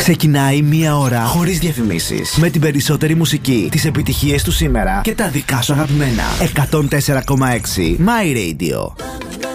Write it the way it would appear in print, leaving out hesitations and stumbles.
Ξεκινάει μία ώρα χωρίς διαφημίσεις. Με την περισσότερη μουσική, τις επιτυχίες του σήμερα και τα δικά σου αγαπημένα. 104,6 My Radio.